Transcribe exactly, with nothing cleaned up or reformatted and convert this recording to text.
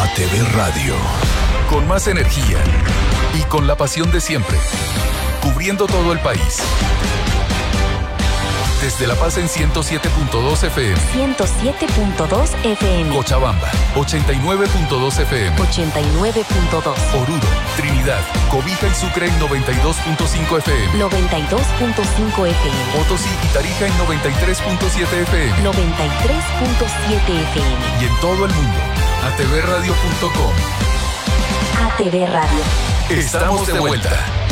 A T V Radio. Con más energía y con la pasión de siempre. Cubriendo todo el país. Desde La Paz en ciento siete punto dos F M. ciento siete punto dos F M. Cochabamba, ochenta y nueve punto dos F M. ochenta y nueve punto dos. Oruro, Trinidad, Cobija y Sucre en noventa y dos punto cinco F M. noventa y dos punto cinco F M. Potosí y Tarija en noventa y tres punto siete F M. noventa y tres punto siete F M. Y en todo el mundo, a t v radio punto com. A T V Radio. Estamos de vuelta.